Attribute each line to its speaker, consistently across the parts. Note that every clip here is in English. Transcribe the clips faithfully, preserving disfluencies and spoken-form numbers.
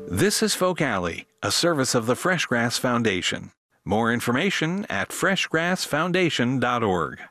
Speaker 1: This is Folk Alley, a service of the Fresh Grass Foundation. More information at fresh grass foundation dot org.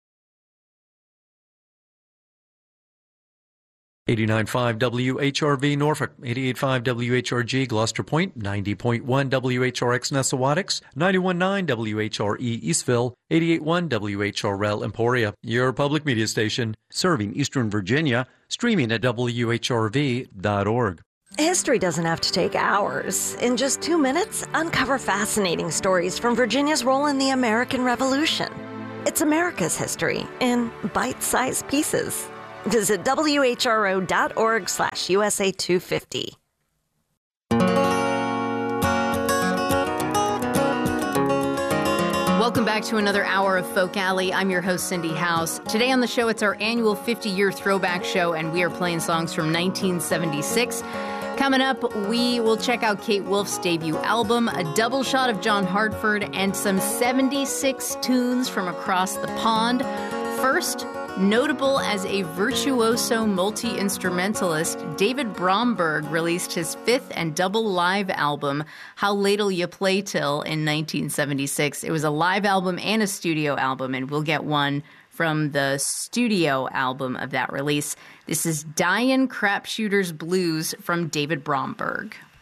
Speaker 2: eighty-nine point five W H R V Norfolk, eighty-eight point five W H R G Gloucester Point, ninety point one W H R X Nessawadox, ninety-one point nine W H R E Eastville, eighty-eight point one W H R L Emporia, your public media station, serving Eastern Virginia, streaming at W H R V dot org.
Speaker 3: History doesn't have to take hours. In just two minutes, uncover fascinating stories from Virginia's role in the American Revolution. It's America's history in bite-sized pieces. Visit W H R O dot org slash U S A two fifty.
Speaker 4: Welcome back to another hour of Folk Alley. I'm your host, Cindy House. Today on the show, it's our annual fifty-year throwback show, and we are playing songs from nineteen seventy-six. Coming up, we will check out Kate Wolf's debut album, a double shot of John Hartford, and some seventy-six tunes from across the pond. First, notable as a virtuoso multi-instrumentalist, David Bromberg released his fifth and double live album, How Late'll You Play Till, in nineteen seventy-six. It was a live album and a studio album, and we'll get one from the studio album of that release. This is Dyin' Crapshooter's Blues from David Bromberg.